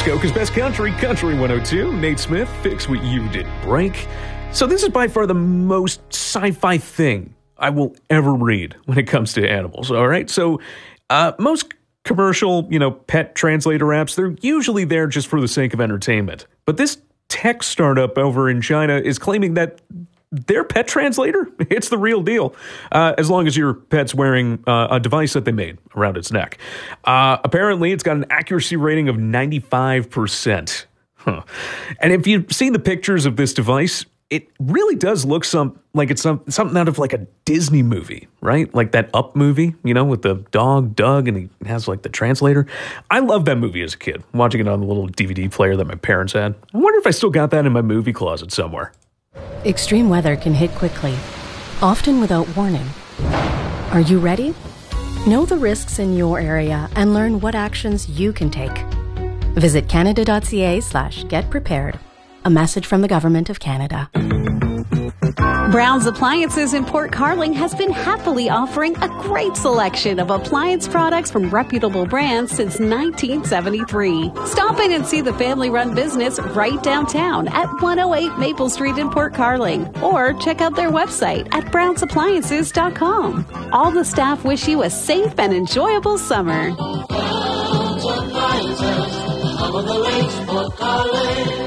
Muskoka's best country, Country 102. Nate Smith, fix what you didn't break. So this is by far the most sci-fi thing I will ever read when it comes to animals, all right? So most commercial, pet translator apps, they're usually there just for the sake of entertainment. But this tech startup over in China is claiming that their pet translator, it's the real deal, as long as your pet's wearing a device that they made around its neck. Apparently, it's got an accuracy rating of 95%. And if you've seen the pictures of this device, it really does look like it's something out of like a Disney movie, right? Like that Up movie, with the dog, Doug, and he has like the translator. I loved that movie as a kid, watching it on the little DVD player that my parents had. I wonder if I still got that in my movie closet somewhere. Extreme weather can hit quickly, often without warning. Are you ready? Know the risks in your area and learn what actions you can take. Visit canada.ca/getprepared. A message from the Government of Canada. Brown's Appliances in Port Carling has been happily offering a great selection of appliance products from reputable brands since 1973. Stop in and see the family-run business right downtown at 108 Maple Street in Port Carling, or check out their website at brownsappliances.com. All the staff wish you a safe and enjoyable summer. Brown's Appliances, home of the lakes, Port Carling.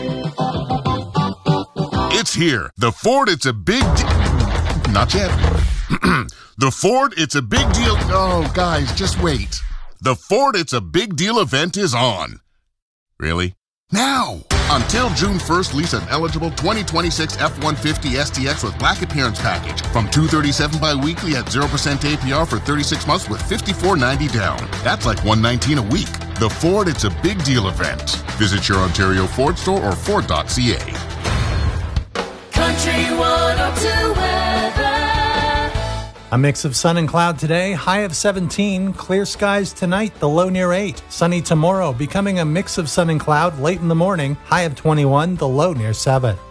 It's here. The Ford, it's a big Not yet. The Ford, it's a big deal. Oh, guys, just wait. The Ford, it's a big deal event is on. Really? Now! Until June 1st, lease an eligible 2026 F-150 STX with black appearance package from $237 bi-weekly at 0% APR for 36 months with $54.90 down. That's like $119 a week. The Ford, it's a big deal event. Visit your Ontario Ford store or Ford.ca. Country 102 weather. A mix of sun and cloud today, high of 17. Clear skies tonight, the low near 8. Sunny tomorrow, becoming a mix of sun and cloud late in the morning, high of 21, the low near 7.